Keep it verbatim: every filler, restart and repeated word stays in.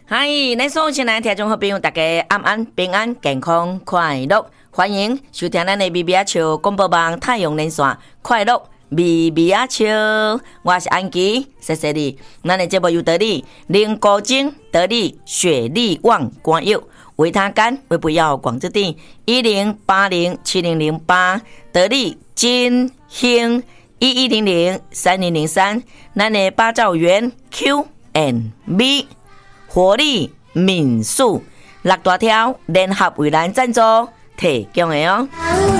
嗨，咱所有亲爱的听众好朋友，大家安安平安健康快乐，欢迎收听咱的咪咪仔笑广播网太阳连线快乐咪咪仔笑，我是安琪，谢谢你。咱的节目有道理，零高精得力，雪力旺光佑，维他干微不要广之地一零八零七零零八得力金兴一一零零三零零三，咱的八兆元 Q and B。活力民宿六大条联合为咱赞助提供的哦。